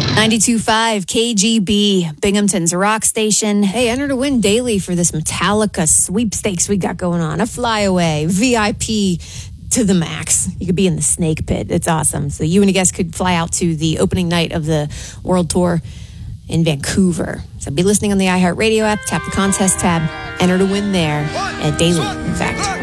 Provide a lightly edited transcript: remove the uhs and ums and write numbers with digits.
92.5 KGB, Binghamton's rock station. Hey, enter to win daily for this Metallica sweepstakes we got going on. A flyaway, VIP to the max. You could be in the snake pit. It's awesome. So you and a guest could fly out to the opening night of the world tour in Vancouver. So be listening on the iHeartRadio app, tap the contest tab, enter to win there, daily, in fact.